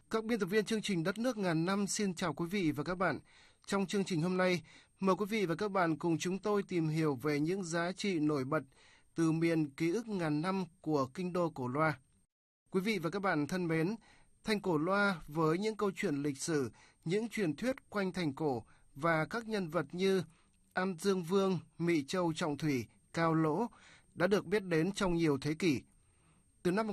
Các biên tập viên chương trình Đất nước ngàn năm xin chào quý vị và các bạn. Trong chương trình hôm nay, mời quý vị và các bạn cùng chúng tôi tìm hiểu về những giá trị nổi bật từ miền ký ức ngàn năm của kinh đô Cổ Loa. Quý vị và các bạn thân mến, thành Cổ Loa với những câu chuyện lịch sử, những truyền thuyết quanh thành cổ và các nhân vật như An Dương Vương, Mị Châu Trọng Thủy, Cao Lỗ đã được biết đến trong nhiều thế kỷ. Từ năm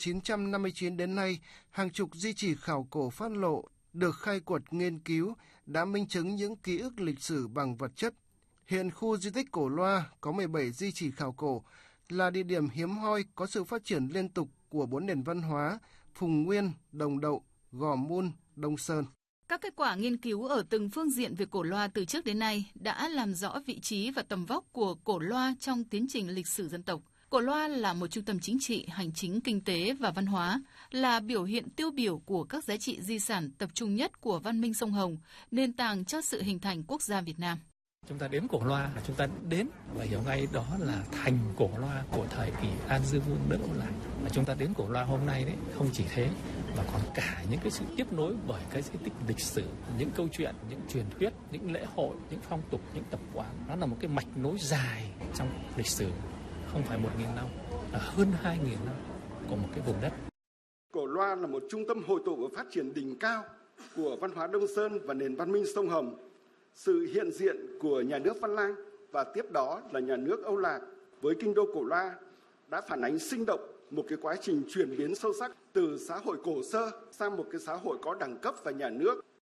1959 đến nay, hàng chục di chỉ khảo cổ phát lộ được khai quật nghiên cứu đã minh chứng những ký ức lịch sử bằng vật chất. Hiện khu di tích Cổ Loa có 17 di chỉ khảo cổ, là địa điểm hiếm hoi có sự phát triển liên tục của 4 nền văn hóa Phùng Nguyên, Đồng Đậu, Gò Mun, Đông Sơn. Các kết quả nghiên cứu ở từng phương diện về Cổ Loa từ trước đến nay đã làm rõ vị trí và tầm vóc của Cổ Loa trong tiến trình lịch sử dân tộc. Cổ Loa là một trung tâm chính trị, hành chính, kinh tế và văn hóa, là biểu hiện tiêu biểu của các giá trị di sản tập trung nhất của văn minh sông Hồng, nền tảng cho sự hình thành quốc gia Việt Nam. Chúng ta đến Cổ Loa là chúng ta đến và hiểu ngay đó là thành Cổ Loa của thời kỳ An Dương Vương nước Âu Lạc. Và chúng ta đến Cổ Loa hôm nay đấy không chỉ thế mà còn cả những cái sự tiếp nối bởi cái di tích lịch sử, những câu chuyện, những truyền thuyết, những lễ hội, những phong tục, những tập quán. Nó là một cái mạch nối dài trong lịch sử, không phải 1.000 năm, là hơn 2.000 năm của một cái vùng đất. Cổ Loa là một trung tâm hội tụ và phát triển đỉnh cao của văn hóa Đông Sơn và nền văn minh sông Hồng. Sự hiện diện của nhà nước Văn Lang và tiếp đó là nhà nước Âu Lạc với kinh đô Cổ Loa đã phản ánh sinh động một cái quá trình chuyển biến sâu sắc từ xã hội cổ sơ sang một cái xã hội có đẳng cấp và nhà nước.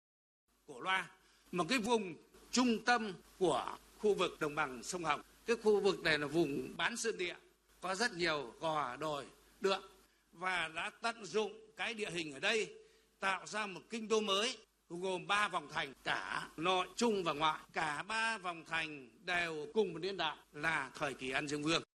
Cổ Loa, một cái vùng trung tâm của khu vực đồng bằng sông Hồng. Cái khu vực này là vùng bán sơn địa, có rất nhiều gò đồi, tượng và đã tận dụng cái địa hình ở đây tạo ra một kinh đô mới gồm 3 vòng thành, cả nội, trung và ngoại. Cả 3 vòng thành đều cùng một niên đại là thời kỳ An Dương Vương.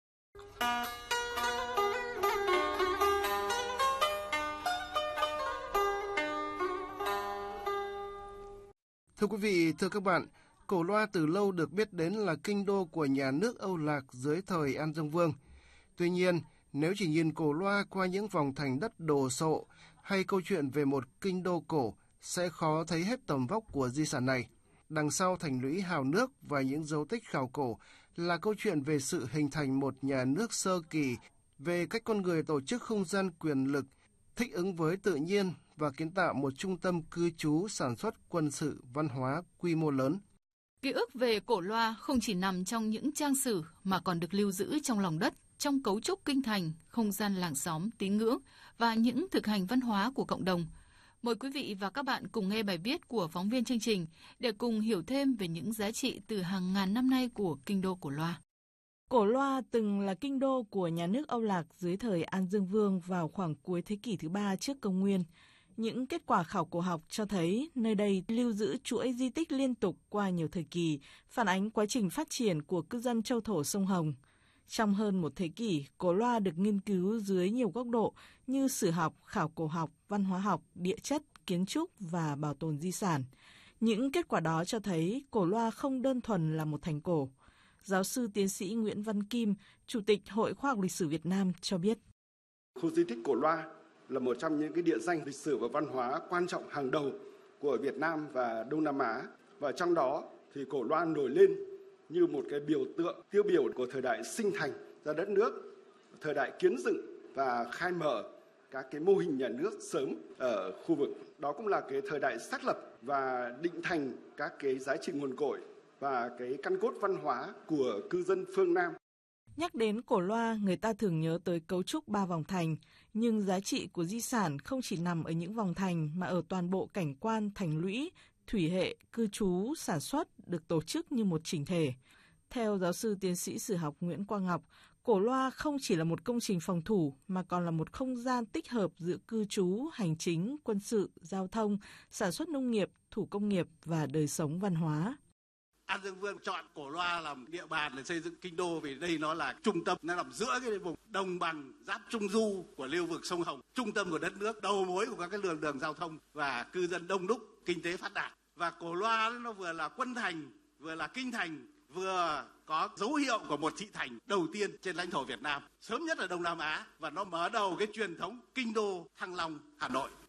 Thưa quý vị, thưa các bạn, Cổ Loa từ lâu được biết đến là kinh đô của nhà nước Âu Lạc dưới thời An Dương Vương. Tuy nhiên, nếu chỉ nhìn Cổ Loa qua những vòng thành đất đồ sộ hay câu chuyện về một kinh đô cổ, sẽ khó thấy hết tầm vóc của di sản này. Đằng sau thành lũy hào nước và những dấu tích khảo cổ là câu chuyện về sự hình thành một nhà nước sơ kỳ, về cách con người tổ chức không gian quyền lực, thích ứng với tự nhiên và kiến tạo một trung tâm cư trú, sản xuất, quân sự, văn hóa quy mô lớn. Ký ức về Cổ Loa không chỉ nằm trong những trang sử mà còn được lưu giữ trong lòng đất, trong cấu trúc kinh thành, không gian làng xóm, tín ngưỡng và những thực hành văn hóa của cộng đồng. Mời quý vị và các bạn cùng nghe bài viết của phóng viên chương trình để cùng hiểu thêm về những giá trị từ hàng ngàn năm nay của kinh đô Cổ Loa. Cổ Loa từng là kinh đô của nhà nước Âu Lạc dưới thời An Dương Vương vào khoảng cuối thế kỷ thứ 3 trước công nguyên. Những kết quả khảo cổ học cho thấy nơi đây lưu giữ chuỗi di tích liên tục qua nhiều thời kỳ, phản ánh quá trình phát triển của cư dân châu thổ sông Hồng. Trong hơn một thế kỷ, Cổ Loa được nghiên cứu dưới nhiều góc độ như sử học, khảo cổ học, văn hóa học, địa chất, kiến trúc và bảo tồn di sản. Những kết quả đó cho thấy Cổ Loa không đơn thuần là một thành cổ. Giáo sư tiến sĩ Nguyễn Văn Kim, Chủ tịch Hội Khoa học Lịch sử Việt Nam cho biết. Khu di tích Cổ Loa là một trong những cái địa danh lịch sử và văn hóa quan trọng hàng đầu của Việt Nam và Đông Nam Á. Và trong đó thì Cổ Loa nổi lên như một cái biểu tượng tiêu biểu của thời đại sinh thành ra đất nước, thời đại kiến dựng và khai mở các cái mô hình nhà nước sớm ở khu vực. Đó cũng là cái thời đại xác lập và định thành các cái giá trị nguồn cội và cái căn cốt văn hóa của cư dân phương Nam. Nhắc đến Cổ Loa, người ta thường nhớ tới cấu trúc 3 vòng thành, nhưng giá trị của di sản không chỉ nằm ở những vòng thành mà ở toàn bộ cảnh quan, thành lũy, thủy hệ, cư trú, sản xuất được tổ chức như một chỉnh thể. Theo giáo sư tiến sĩ sử học Nguyễn Quang Ngọc, Cổ Loa không chỉ là một công trình phòng thủ mà còn là một không gian tích hợp giữa cư trú, hành chính, quân sự, giao thông, sản xuất nông nghiệp, thủ công nghiệp và đời sống văn hóa. An Dương Vương chọn Cổ Loa làm địa bàn để xây dựng kinh đô vì đây nó là trung tâm, nó nằm giữa cái vùng đồng bằng giáp trung du của lưu vực sông Hồng, trung tâm của đất nước, đầu mối của các cái đường giao thông và cư dân đông đúc, kinh tế phát đạt. Và Cổ Loa nó vừa là quân thành, vừa là kinh thành, vừa có dấu hiệu của một thị thành đầu tiên trên lãnh thổ Việt Nam, sớm nhất ở Đông Nam Á, và nó mở đầu cái truyền thống kinh đô Thăng Long, Hà Nội.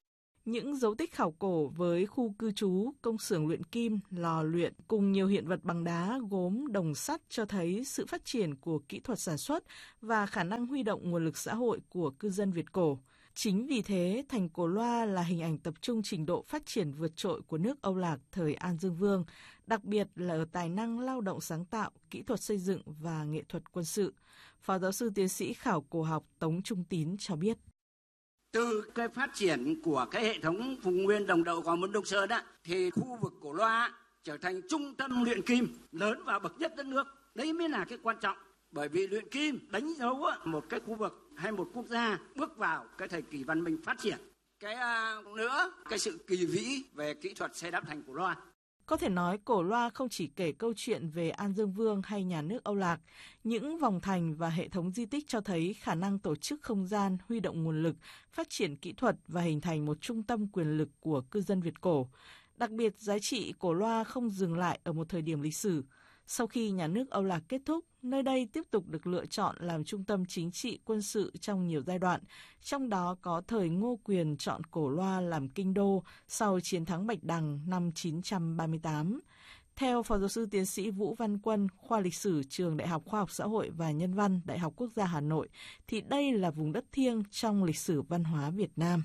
Những dấu tích khảo cổ với khu cư trú, công xưởng luyện kim, lò luyện cùng nhiều hiện vật bằng đá, gốm, đồng sắt cho thấy sự phát triển của kỹ thuật sản xuất và khả năng huy động nguồn lực xã hội của cư dân Việt cổ. Chính vì thế, thành Cổ Loa là hình ảnh tập trung trình độ phát triển vượt trội của nước Âu Lạc thời An Dương Vương, đặc biệt là ở tài năng lao động sáng tạo, kỹ thuật xây dựng và nghệ thuật quân sự. Phó giáo sư tiến sĩ khảo cổ học Tống Trung Tín cho biết. Từ cái phát triển của cái hệ thống Phùng Nguyên, Đồng Đậu, Gò Môn, Đông Sơn thì khu vực Cổ Loa trở thành trung tâm luyện kim lớn và bậc nhất đất nước. Đấy mới là cái quan trọng. Bởi vì luyện kim đánh dấu một cái khu vực hay một quốc gia bước vào cái thời kỳ văn minh phát triển. Cái nữa, cái sự kỳ vĩ về kỹ thuật xây đắp thành Cổ Loa. Có thể nói Cổ Loa không chỉ kể câu chuyện về An Dương Vương hay nhà nước Âu Lạc, những vòng thành và hệ thống di tích cho thấy khả năng tổ chức không gian, huy động nguồn lực, phát triển kỹ thuật và hình thành một trung tâm quyền lực của cư dân Việt cổ. Đặc biệt, giá trị Cổ Loa không dừng lại ở một thời điểm lịch sử. Sau khi nhà nước Âu Lạc kết thúc, nơi đây tiếp tục được lựa chọn làm trung tâm chính trị quân sự trong nhiều giai đoạn, trong đó có thời Ngô Quyền chọn Cổ Loa làm kinh đô sau chiến thắng Bạch Đằng năm 938. Theo Phó giáo sư tiến sĩ Vũ Văn Quân, khoa lịch sử Trường Đại học Khoa học Xã hội và Nhân văn Đại học Quốc gia Hà Nội, thì đây là vùng đất thiêng trong lịch sử văn hóa Việt Nam.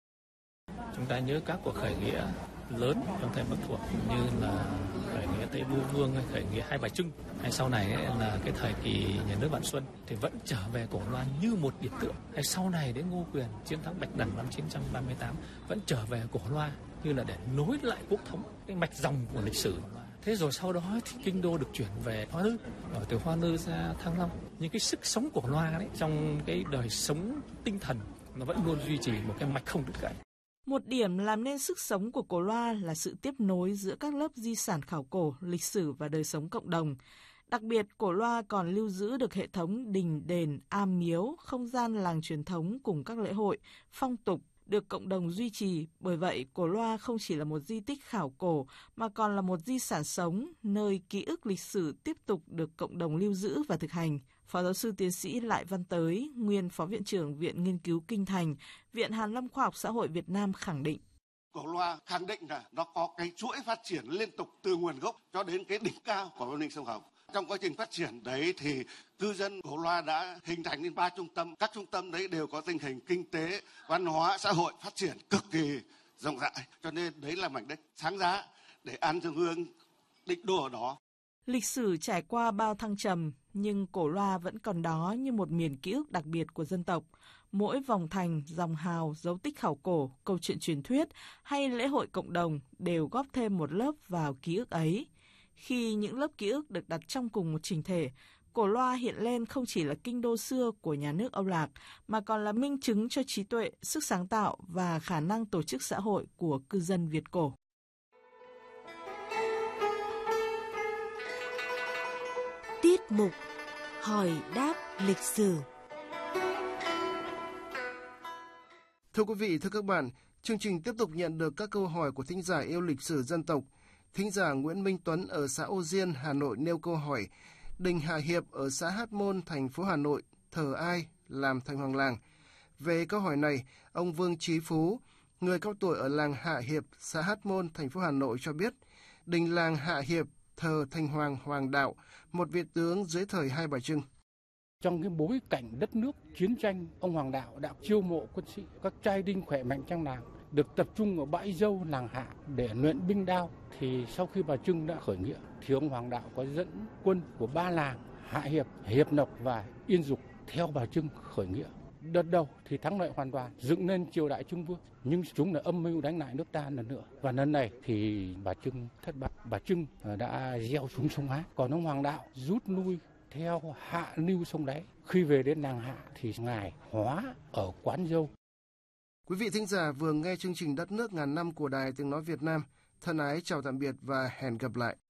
Chúng ta nhớ các cuộc khởi nghĩa lớn trong thời Bắc thuộc như là khởi nghĩa Tây Bưu Vương hay khởi nghĩa Hai Bà Trưng, hay sau này là cái thời kỳ nhà nước Vạn Xuân thì vẫn trở về Cổ Loa như một điểm tựa. Hay sau này đến Ngô Quyền chiến thắng Bạch Đằng năm 938 vẫn trở về Cổ Loa như là để nối lại quốc thống, cái mạch dòng của lịch sử. Thế rồi sau đó thì kinh đô được chuyển về Hoa Lư, rồi từ Hoa Lư ra Thăng Long. Nhưng cái sức sống của Loa đấy trong cái đời sống tinh thần nó vẫn luôn duy trì một cái mạch không đứt gãy. Một điểm làm nên sức sống của Cổ Loa là sự tiếp nối giữa các lớp di sản khảo cổ, lịch sử và đời sống cộng đồng. Đặc biệt, Cổ Loa còn lưu giữ được hệ thống đình, đền, am miếu, không gian làng truyền thống cùng các lễ hội, phong tục được cộng đồng duy trì. Bởi vậy, Cổ Loa không chỉ là một di tích khảo cổ mà còn là một di sản sống, nơi ký ức lịch sử tiếp tục được cộng đồng lưu giữ và thực hành. Phó giáo sư tiến sĩ Lại Văn Tới, nguyên Phó Viện trưởng Viện Nghiên cứu Kinh Thành, Viện Hàn lâm Khoa học Xã hội Việt Nam khẳng định. Cổ Loa khẳng định là nó có cái chuỗi phát triển liên tục từ nguồn gốc cho đến cái đỉnh cao của văn minh sông Hồng. Trong quá trình phát triển đấy thì cư dân Cổ Loa đã hình thành nên 3 trung tâm. Các trung tâm đấy đều có tình hình kinh tế, văn hóa, xã hội phát triển cực kỳ rộng rãi. Cho nên đấy là mảnh đất sáng giá để An Dương Vương định đô ở đó. Lịch sử trải qua bao thăng trầm, nhưng Cổ Loa vẫn còn đó như một miền ký ức đặc biệt của dân tộc. Mỗi vòng thành, dòng hào, dấu tích khảo cổ, câu chuyện truyền thuyết hay lễ hội cộng đồng đều góp thêm một lớp vào ký ức ấy. Khi những lớp ký ức được đặt trong cùng một chỉnh thể, Cổ Loa hiện lên không chỉ là kinh đô xưa của nhà nước Âu Lạc, mà còn là minh chứng cho trí tuệ, sức sáng tạo và khả năng tổ chức xã hội của cư dân Việt cổ. Tiết mục Hỏi đáp lịch sử. Thưa quý vị, thưa các bạn, chương trình tiếp tục nhận được các câu hỏi của thính giả yêu lịch sử dân tộc. Thính giả Nguyễn Minh Tuấn ở xã Ô Diên, Hà Nội nêu câu hỏi: đình Hạ Hiệp ở xã Hát Môn, thành phố Hà Nội thờ ai làm thành hoàng làng? Về câu hỏi này, ông Vương Chí Phú, người cao tuổi ở làng Hạ Hiệp, xã Hát Môn, thành phố Hà Nội cho biết, đình làng Hạ Hiệp thờ thành hoàng Hoàng Đạo, một vị tướng dưới thời Hai Bà Trưng. Trong cái bối cảnh đất nước chiến tranh, ông Hoàng Đạo đã chiêu mộ quân sĩ, các trai đinh khỏe mạnh trong làng được tập trung ở bãi dâu làng Hạ để luyện binh đao. Thì sau khi Bà Trưng đã khởi nghĩa thì ông Hoàng Đạo có dẫn quân của 3 làng Hạ Hiệp, Hiệp Lộc và Yên Dục theo Bà Trưng khởi nghĩa. Đợt đầu thì thắng lợi hoàn toàn, dựng nên triều đại Trung Vương, nhưng chúng đã âm mưu đánh lại nước ta lần nữa. Và lần này thì Bà Trưng thất bại, Bà Trưng đã gieo xuống sông Há, còn ông Hoàng Đạo rút lui theo hạ lưu sông Đáy. Khi về đến làng Hạ thì ngài hóa ở Quán Dâu. Quý vị thính giả vừa nghe chương trình Đất nước ngàn năm của Đài Tiếng nói Việt Nam. Thân ái chào tạm biệt và hẹn gặp lại.